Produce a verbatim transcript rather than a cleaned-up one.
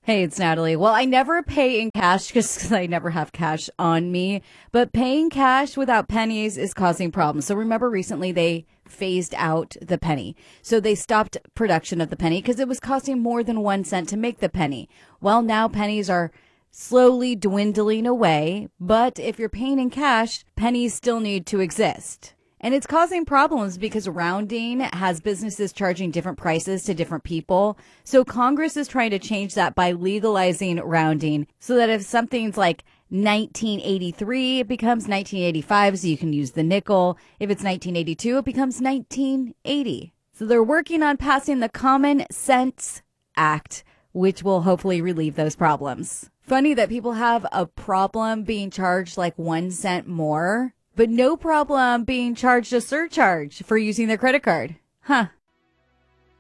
Hey, it's Natalie. Well, I never pay in cash because I never have cash on me, but paying cash without pennies is causing problems. So remember recently they phased out the penny. So they stopped production of the penny because it was costing more than one cent to make the penny. Well, now pennies are slowly dwindling away, but if you're paying in cash, pennies still need to exist. And it's causing problems because rounding has businesses charging different prices to different people. So Congress is trying to change that by legalizing rounding so that if something's like nineteen eighty-three, it becomes nineteen eighty-five, so you can use the nickel. If it's nineteen eighty-two, it becomes nineteen eighty. So they're working on passing the Common Sense Act, which will hopefully relieve those problems. Funny that people have a problem being charged like one cent more, but no problem being charged a surcharge for using their credit card. Huh.